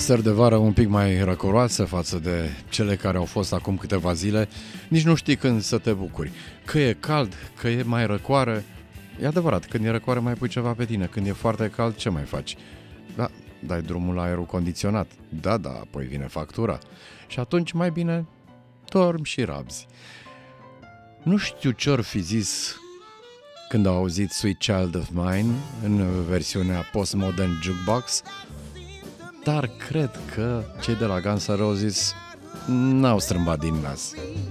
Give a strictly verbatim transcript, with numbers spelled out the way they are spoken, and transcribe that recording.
Sări de vară un pic mai răcoroase față de cele care au fost acum câteva zile, nici nu știi când să te bucuri. Că e cald, că e mai răcoare. E adevărat, când e răcoare mai pui ceva pe tine, când e foarte cald ce mai faci? Da, dai drumul la aerul condiționat. Da, da, apoi vine factura. Și atunci mai bine dormi și rabzi. Nu știu ce-or fi zis când au auzit Sweet Child of Mine în versiunea Postmodern Jukebox, dar cred că cei de la Guns N' Roses n-au strâmbat din nas.